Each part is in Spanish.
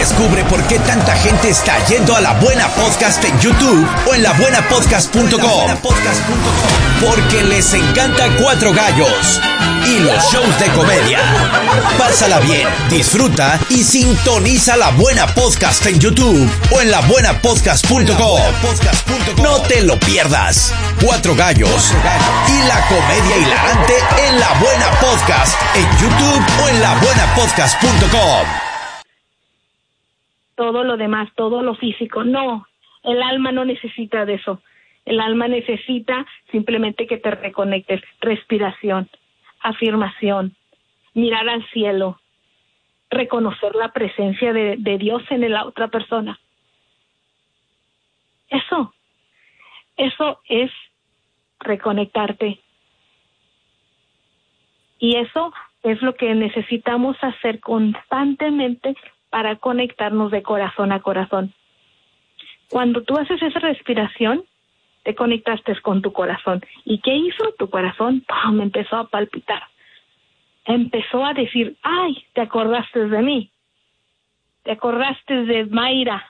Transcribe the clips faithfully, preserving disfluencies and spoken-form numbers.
Descubre por qué tanta gente está yendo a La Buena Podcast en YouTube o en la buena podcast punto com. Porque les encanta Cuatro Gallos y los shows de comedia. Pásala bien, disfruta y sintoniza La Buena Podcast en YouTube o en la buena podcast punto com. No te lo pierdas. Cuatro Gallos y la comedia hilarante en La Buena Podcast en YouTube o en la buena podcast punto com. Todo lo demás, todo lo físico, no, el alma no necesita de eso. El alma necesita simplemente que te reconectes, respiración, afirmación, mirar al cielo, reconocer la presencia de, de Dios en la otra persona. Eso, eso es reconectarte. Y eso es lo que necesitamos hacer constantemente para conectarnos de corazón a corazón. Cuando tú haces esa respiración, te conectaste con tu corazón. ¿Y qué hizo? Tu corazón ¡pum!, empezó a palpitar. Empezó a decir, ay, te acordaste de mí. Te acordaste de Mayra.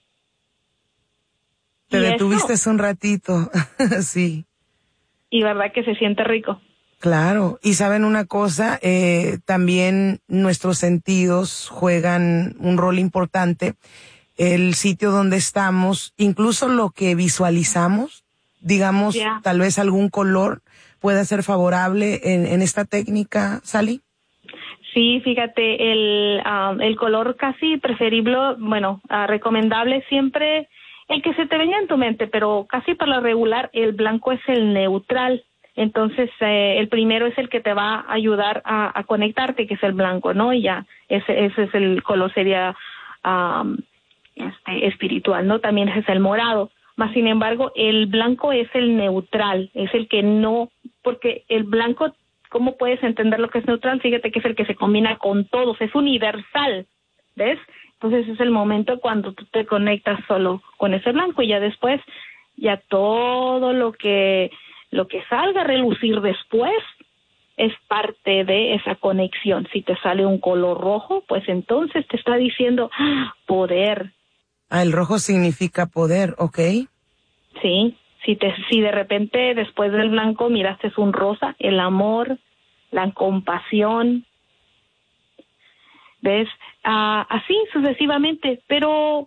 Te detuviste un ratito, sí. Y verdad que se siente rico. Claro, y saben una cosa, eh, también nuestros sentidos juegan un rol importante. El sitio donde estamos, incluso lo que visualizamos, digamos, yeah. tal vez algún color pueda ser favorable en, en esta técnica, Sally. Sí, fíjate, el, uh, el color casi preferible, bueno, uh, recomendable siempre el que se te venga en tu mente, pero casi por lo regular el blanco es el neutral. Entonces, eh, el primero es el que te va a ayudar a, a conectarte, que es el blanco, ¿no? Y ya, ese, ese es el color, sería um, este, espiritual, ¿no? También ese es el morado. Más sin embargo, el blanco es el neutral, es el que no, porque el blanco, ¿cómo puedes entender lo que es neutral? Fíjate que es el que se combina con todos, es universal, ¿ves? Entonces es el momento cuando tú te conectas solo con ese blanco y ya después, ya todo lo que... lo que salga a relucir después es parte de esa conexión. Si te sale un color rojo, pues entonces te está diciendo ¡ah, poder! Ah, el rojo significa poder, ¿ok? Sí, si, te, si de repente después del blanco miraste un rosa, el amor, la compasión, ¿ves? Ah, así sucesivamente, pero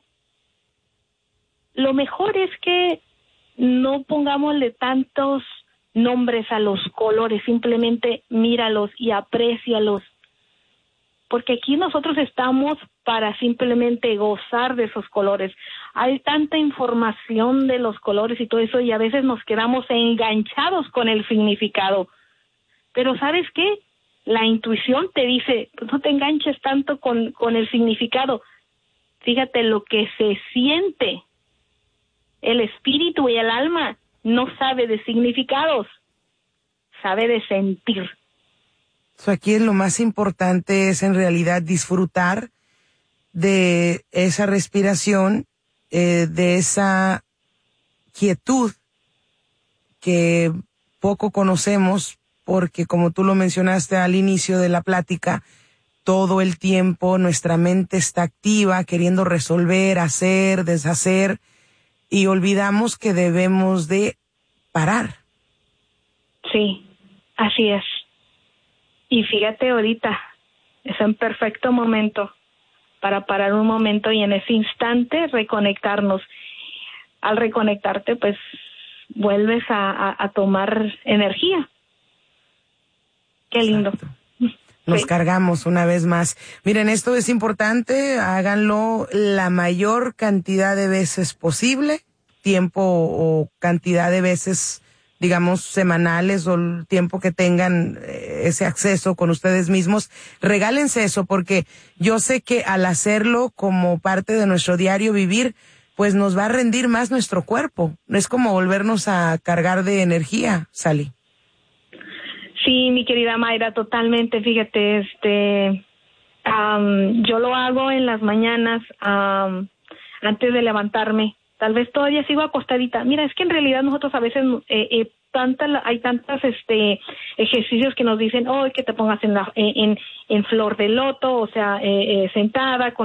lo mejor es que no pongámosle tantos nombres a los colores, simplemente míralos y aprécialos, porque aquí nosotros estamos para simplemente gozar de esos colores. Hay tanta información de los colores y todo eso y a veces nos quedamos enganchados con el significado, pero ¿sabes qué? La intuición te dice, pues no te enganches tanto con, con el significado, fíjate lo que se siente. El espíritu y el alma no sabe de significados, sabe de sentir. So, aquí lo más importante es en realidad disfrutar de esa respiración, eh, de esa quietud que poco conocemos, porque como tú lo mencionaste al inicio de la plática, todo el tiempo nuestra mente está activa, queriendo resolver, hacer, deshacer, y olvidamos que debemos de parar. Sí, así es. Y fíjate ahorita, es un perfecto momento para parar un momento y en ese instante reconectarnos. Al reconectarte, pues, vuelves a, a, a tomar energía. Qué lindo. Exacto. Nos sí. cargamos una vez más. Miren, esto es importante, háganlo la mayor cantidad de veces posible, tiempo o cantidad de veces, digamos, semanales o el tiempo que tengan eh, ese acceso con ustedes mismos. Regálense eso, porque yo sé que al hacerlo como parte de nuestro diario vivir, pues nos va a rendir más nuestro cuerpo. Es como volvernos a cargar de energía, Sally. Sí, mi querida Mayra, totalmente. Fíjate, este, um, yo lo hago en las mañanas um, antes de levantarme. Tal vez todavía sigo acostadita. Mira, es que en realidad nosotros a veces eh, eh, tanta, hay tantos este, ejercicios que nos dicen, oh, que te pongas en, la, en, en flor de loto, o sea, eh, eh, sentada con